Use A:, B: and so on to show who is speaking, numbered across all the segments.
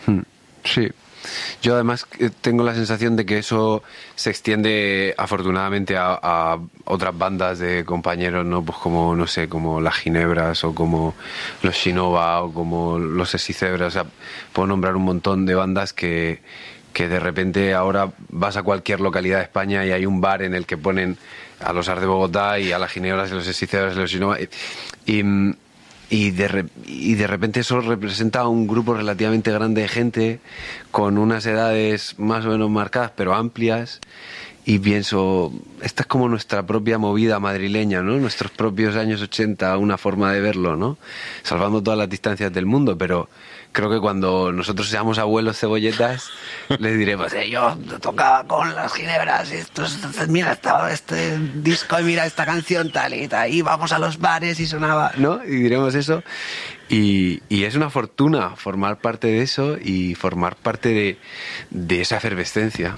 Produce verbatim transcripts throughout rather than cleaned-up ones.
A: Sí. Yo además tengo la sensación de que eso se extiende afortunadamente a, a otras bandas de compañeros, ¿no? Pues como, no sé, como las Ginebras o como los Shinova o como los Esicebras. O sea, puedo nombrar un montón de bandas que, que de repente ahora vas a cualquier localidad de España y hay un bar en el que ponen a los Ars de Bogotá y a las Ginebras y los Esicebras y los Shinova. Y, y Y de, re, y de repente eso representa un grupo relativamente grande de gente con unas edades más o menos marcadas pero amplias, y pienso, esta es como nuestra propia movida madrileña, ¿no? Nuestros propios años ochenta, una forma de verlo, ¿no? Salvando todas las distancias del mundo, pero creo que cuando nosotros seamos abuelos cebolletas les diremos, eh, yo tocaba con las Ginebras, esto, mira esta, este disco y mira esta canción tal y tal, y vamos a los bares y sonaba, ¿no? Y diremos eso, y, y es una fortuna formar parte de eso y formar parte de, de esa efervescencia.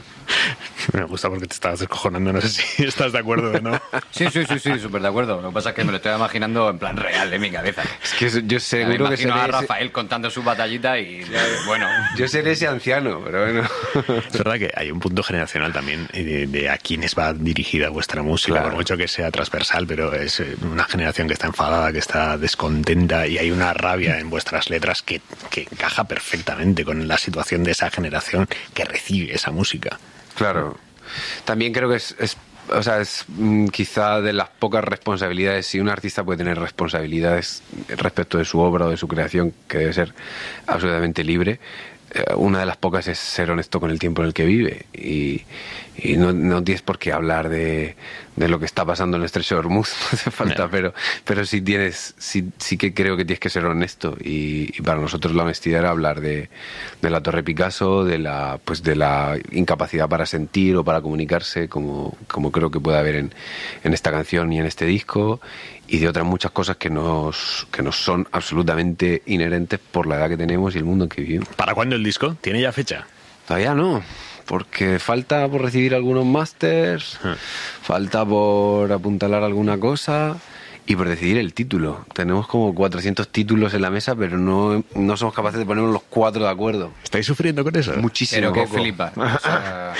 B: Me gusta porque te estabas descojonando, no sé si estás de acuerdo o no.
C: Sí, sí, sí, sí, súper de acuerdo. Lo que pasa es que me lo estoy imaginando en plan real de mi cabeza.
A: Es que yo seguro que
C: seré a Rafael ese... contando su batallita y bueno.
A: Yo seré ese anciano, pero bueno.
B: Es verdad que hay un punto generacional también de, de a quiénes va dirigida vuestra música, claro. Por mucho que sea transversal, pero es una generación que está enfadada, que está descontenta, y hay una rabia en vuestras letras que, que encaja perfectamente con la situación de esa generación que recibe esa música.
A: Claro. También creo que es, es o sea, es mm, quizá de las pocas responsabilidades, si un artista puede tener responsabilidades respecto de su obra o de su creación, que debe ser absolutamente libre, eh, una de las pocas es ser honesto con el tiempo en el que vive, y, y no, no tienes por qué hablar de, de lo que está pasando en el estrecho de Hormuz, no hace falta, no. pero pero sí tienes sí, sí que creo que tienes que ser honesto, y, y para nosotros la honestidad era hablar de, de la Torre Picasso, de la pues de la incapacidad para sentir o para comunicarse, como, como creo que puede haber en, en esta canción y en este disco, y de otras muchas cosas que nos que nos son absolutamente inherentes por la edad que tenemos y el mundo en que vivimos.
B: ¿Para cuándo el disco? ¿Tiene ya fecha?
A: Todavía no, porque falta por recibir algunos másters, huh. falta por apuntalar alguna cosa y por decidir el título. Tenemos como cuatrocientos títulos en la mesa, pero no, no somos capaces de ponernos los cuatro de acuerdo.
B: ¿Estáis sufriendo con eso?
A: Muchísimo.
C: Pero que flipa. O sea...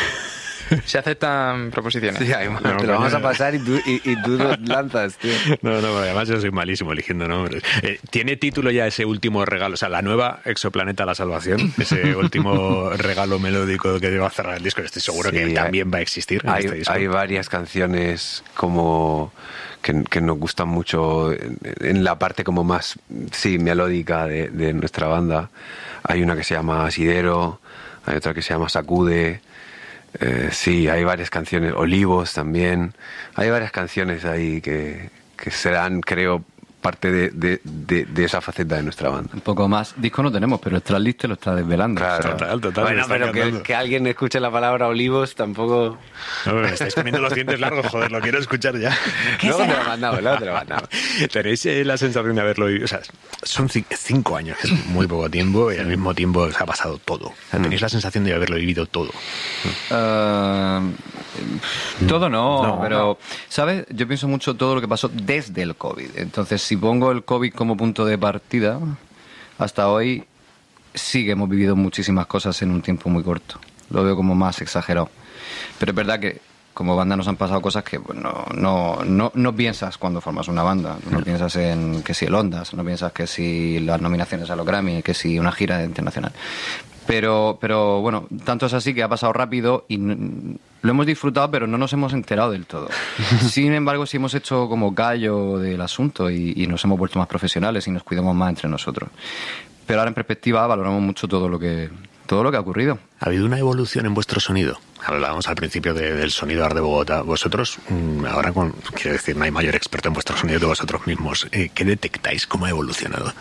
D: Se aceptan proposiciones.
A: Sí, además, no, te lo vamos a pasar y tú, y, y tú lo lanzas, tío.
B: No, no, además yo soy malísimo eligiendo nombres. Eh, ¿Tiene título ya ese último regalo? O sea, la nueva Exoplaneta La Salvación, ese último regalo melódico que va a cerrar el disco. Estoy seguro sí, que hay, también va a existir en
A: hay,
B: este disco.
A: Hay varias canciones como... Que, que nos gustan mucho en, en la parte como más, sí, melódica de, de nuestra banda. Hay una que se llama Asidero, hay otra que se llama Sacude. Eh, sí, hay varias canciones, Olivos también, hay varias canciones ahí que, que serán, creo, parte de, de, de, de esa faceta de nuestra banda.
C: Un poco más, disco no tenemos, pero el tracklist lo está desvelando.
A: Claro.
B: Total, total.
A: Bueno, pero que, que alguien escuche la palabra Olivos tampoco...
B: No, me estáis poniendo los dientes largos, joder, lo quiero escuchar ya.
A: Luego te lo mandamos, luego te lo mandamos.
B: Tenéis eh, la sensación de haberlo oído, o sea, son cinco años, es muy poco tiempo, y al mismo tiempo os ha pasado todo. O sea, tenéis la sensación de haberlo vivido todo.
C: Uh, todo no, no pero, no. ¿sabes? Yo pienso mucho todo lo que pasó desde el COVID. Entonces, si pongo el COVID como punto de partida, hasta hoy sí que hemos vivido muchísimas cosas en un tiempo muy corto. Lo veo como más exagerado. Pero es verdad que como banda nos han pasado cosas que pues, no, no, no, no piensas cuando formas una banda. No piensas en que si el Ondas, no piensas que si las nominaciones a los Grammy, que si una gira internacional. Pero, pero bueno, tanto es así que ha pasado rápido y no, lo hemos disfrutado, pero no nos hemos enterado del todo. Sin embargo, sí hemos hecho como callo del asunto y, y nos hemos vuelto más profesionales y nos cuidamos más entre nosotros. Pero ahora en perspectiva valoramos mucho todo lo que todo lo que ha ocurrido.
B: ¿Ha habido una evolución en vuestro sonido? Hablábamos al principio de, del sonido Ars de Bogotá. Vosotros, ahora, con, quiero decir, no hay mayor experto en vuestro sonido que vosotros mismos. Eh, ¿Qué detectáis? ¿Cómo ha evolucionado?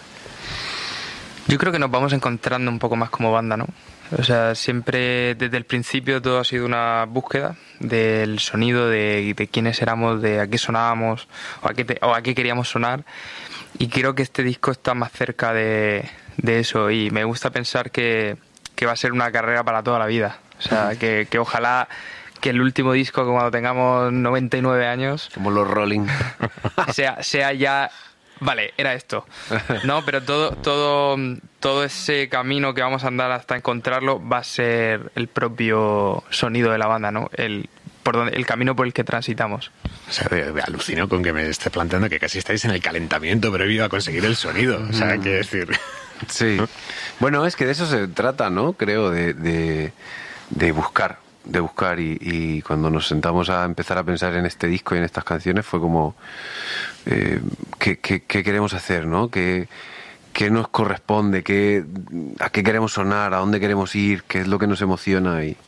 D: Yo creo que nos vamos encontrando un poco más como banda, ¿no? O sea, siempre desde el principio todo ha sido una búsqueda del sonido, de, de quiénes éramos, de a qué sonábamos o a qué, te, o a qué queríamos sonar. Y creo que este disco está más cerca de, de eso y me gusta pensar que, que va a ser una carrera para toda la vida. O sea, que, que ojalá que el último disco, cuando tengamos noventa y nueve años...
A: Como los Rolling.
D: sea, sea ya... vale, era esto. No, pero todo, todo, todo ese camino que vamos a andar hasta encontrarlo va a ser el propio sonido de la banda, ¿no? El, por donde, el camino por el que transitamos.
B: O sea, me, me alucino con que me esté planteando que casi estáis en el calentamiento previo a conseguir el sonido. O sea, quiero decir...
A: Sí. Bueno, es que de eso se trata, ¿no? Creo, de, de, de buscar. de buscar y, y cuando nos sentamos a empezar a pensar en este disco y en estas canciones fue como eh, ¿qué, qué, qué queremos hacer, ¿no? ¿Qué, qué nos corresponde? ¿Qué, ¿A qué queremos sonar? ¿A dónde queremos ir? ¿Qué es lo que nos emociona? Y,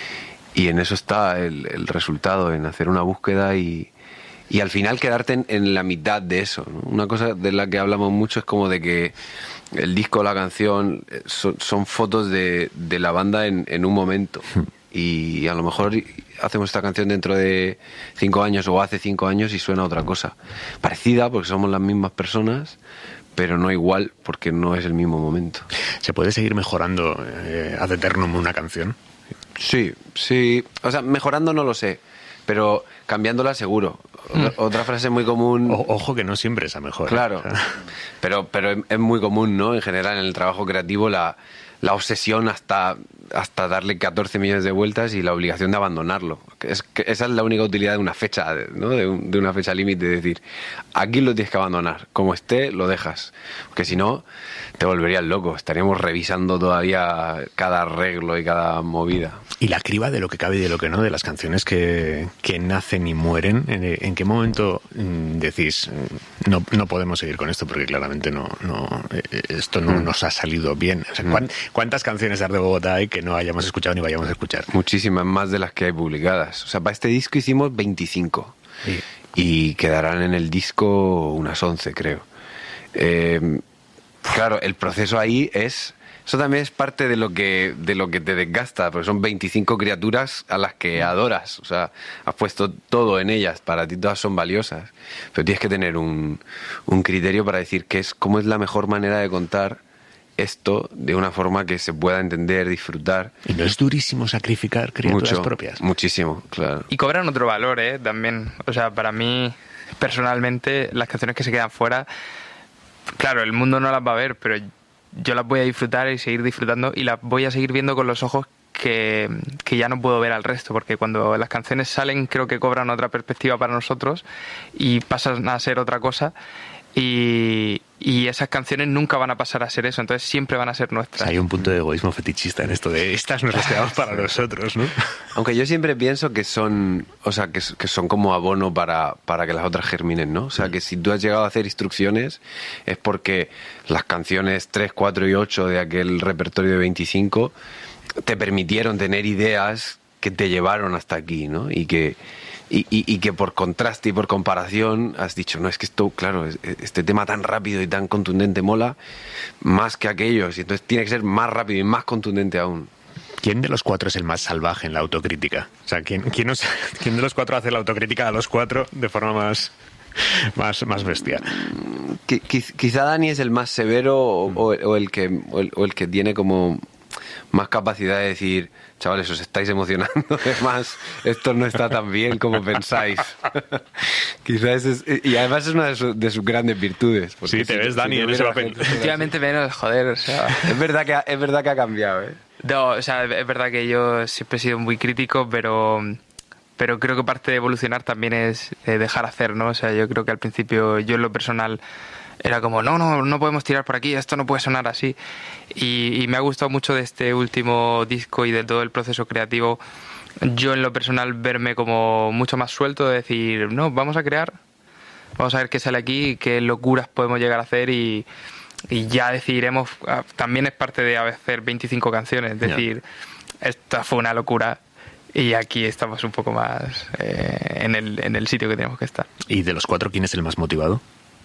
A: y en eso está el, el resultado, en hacer una búsqueda y, y al final quedarte en, en la mitad de eso, ¿no? Una cosa de la que hablamos mucho es como de que el disco, la canción son, son fotos de, de la banda en, en un momento. Y a lo mejor hacemos esta canción dentro de cinco años o hace cinco años y suena otra cosa. Parecida porque somos las mismas personas, pero no igual porque no es el mismo momento.
B: ¿Se puede seguir mejorando eh, ad eternum una canción?
A: Sí, sí. O sea, mejorando no lo sé, pero cambiándola seguro. Mm. Otra frase muy común...
B: O, ojo que no siempre es a mejor.
A: Claro, o sea. pero, pero es, es muy común, ¿no? En general en el trabajo creativo la... la obsesión hasta, hasta darle catorce millones de vueltas y la obligación de abandonarlo. Es que esa es la única utilidad de una fecha, ¿no? De, un, de una fecha límite, de decir, aquí lo tienes que abandonar, como esté, lo dejas. Porque si no, te volverías loco, estaríamos revisando todavía cada arreglo y cada movida.
B: Y la criba de lo que cabe y de lo que no, de las canciones que, que nacen y mueren, ¿en, en qué momento mmm, decís, no, no podemos seguir con esto porque claramente no, no esto no nos ha salido bien? O sea, ¿cuán, ¿cuántas canciones de Art de Bogotá hay que no hayamos escuchado ni vayamos a escuchar?
A: Muchísimas, más de las que hay publicadas. O sea, para este disco hicimos veinticinco. Sí. Y quedarán en el disco unas once, creo. Eh, claro, el proceso ahí es... Eso también es parte de lo que de lo que te desgasta, porque son veinticinco criaturas a las que adoras. O sea, has puesto todo en ellas, para ti todas son valiosas. Pero tienes que tener un, un criterio para decir qué es, cómo es la mejor manera de contar esto de una forma que se pueda entender, disfrutar.
B: ¿Y no es durísimo sacrificar criaturas
A: Mucho,
B: propias?
A: Muchísimo, claro.
D: Y cobran otro valor, ¿eh? También. O sea, para mí, personalmente, las canciones que se quedan fuera, claro, el mundo no las va a ver, pero yo las voy a disfrutar y seguir disfrutando y las voy a seguir viendo con los ojos que, que ya no puedo ver al resto, porque cuando las canciones salen creo que cobran otra perspectiva para nosotros y pasan a ser otra cosa. Y, y esas canciones nunca van a pasar a ser eso, entonces siempre van a ser nuestras.
B: O sea, hay un punto de egoísmo fetichista en esto de estas nos las quedamos para nosotros, ¿no?
A: Aunque yo siempre pienso que son, o sea, que, que son como abono para, para que las otras germinen, ¿no? O sea, que si tú has llegado a hacer instrucciones es porque las canciones tres, cuatro y ocho de aquel repertorio de veinticinco te permitieron tener ideas que te llevaron hasta aquí, ¿no? Y que... Y, y, y que por contraste y por comparación has dicho, no, es que esto, claro, este tema tan rápido y tan contundente mola más que aquellos, y entonces tiene que ser más rápido y más contundente aún.
B: ¿Quién de los cuatro es el más salvaje en la autocrítica? O sea, ¿quién, quién, os, quién de los cuatro hace la autocrítica a los cuatro de forma más, más, más bestia?
A: Quizá Dani es el más severo o, o, o, el que, o, el, o el que tiene como más capacidad de decir, chavales, os estáis emocionando de más, esto no está tan bien como pensáis. Quizás es, y además es una de, su, de sus grandes virtudes.
B: Sí, te si, ves, si Dani, en ese papel.
D: Últimamente menos, joder, o sea...
A: Es verdad que ha, es verdad que ha cambiado, ¿eh?
D: No, o sea, es verdad que yo siempre he sido muy crítico, pero... pero creo que parte de evolucionar también es eh, dejar hacer, ¿no? O sea, yo creo que al principio yo en lo personal era como, no, no, no podemos tirar por aquí, esto no puede sonar así. Y, y me ha gustado mucho de este último disco y de todo el proceso creativo, yo en lo personal verme como mucho más suelto, de decir, no, vamos a crear, vamos a ver qué sale aquí, qué locuras podemos llegar a hacer y, y ya decidiremos. También es parte de hacer veinticinco canciones, es decir, yeah. Esta fue una locura. Y aquí estamos un poco más eh, en, el, en el sitio que tenemos que estar.
B: ¿Y de los cuatro quién es el más motivado?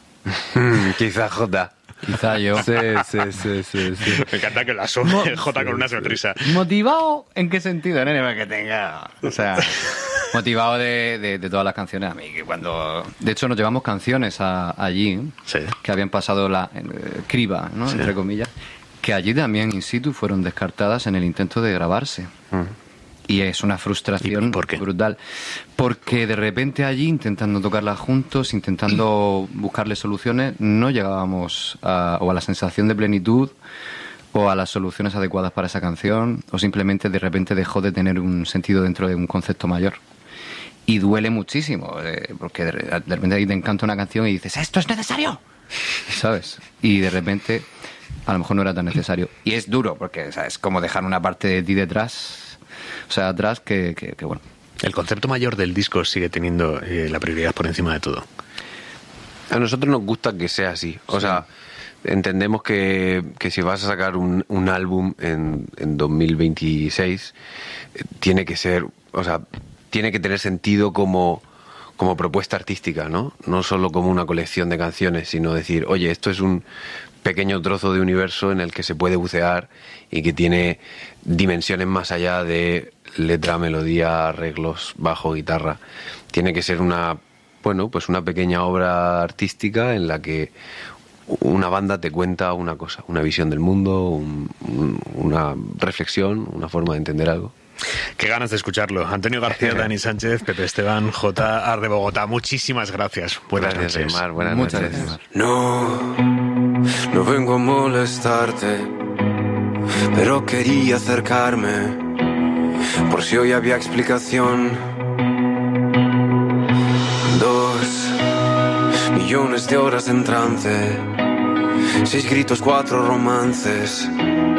A: Quizá Jota.
C: Quizá yo.
A: Sí, sí, sí, sí, sí.
B: Me encanta que lo asome Mo- Jota con una sonrisa.
C: ¿Motivado en qué sentido, nene? Para que tenga... O sea, motivado de, de, de todas las canciones. A mí, que cuando... De hecho, nos llevamos canciones a, allí, sí. que habían pasado la eh, criba, ¿no? Sí. Entre comillas, que allí también in situ fueron descartadas en el intento de grabarse. Uh-huh. Y es una frustración
B: ¿Y por qué?
C: brutal. Porque de repente allí, intentando tocarla juntos, intentando buscarle soluciones, no llegábamos a, o a la sensación de plenitud o a las soluciones adecuadas para esa canción, o simplemente de repente dejó de tener un sentido dentro de un concepto mayor. Y duele muchísimo, eh, porque de, de repente ahí te encanta una canción y dices, ¡esto es necesario! ¿Sabes? Y de repente a lo mejor no era tan necesario. Y es duro, porque ¿sabes? Es como dejar una parte de ti detrás... O sea, atrás que, que, que bueno.
B: El concepto mayor del disco sigue teniendo eh, la prioridad por encima de todo.
A: A nosotros nos gusta que sea así. O sí. sea, entendemos que, que si vas a sacar un, un álbum en, en dos mil veintiséis, eh, tiene que ser, o sea, tiene que tener sentido como, como propuesta artística, ¿no? No solo como una colección de canciones, sino decir, oye, esto es un pequeño trozo de universo en el que se puede bucear y que tiene dimensiones más allá de letra, melodía, arreglos, bajo, guitarra. Tiene que ser una, bueno, pues una pequeña obra artística en la que una banda te cuenta una cosa, una visión del mundo, un, un, una reflexión, una forma de entender algo.
B: Qué ganas de escucharlo. Antonio García, Dani Sánchez, Pepe Esteban, J. Ar de Bogotá. Muchísimas gracias. Buenas
A: gracias,
B: noches.
A: Mar, buenas
C: Muchas
A: noches.
C: gracias.
E: No, no vengo a molestarte, pero quería acercarme por si hoy había explicación. Dos millones de horas en trance, seis gritos, cuatro romances.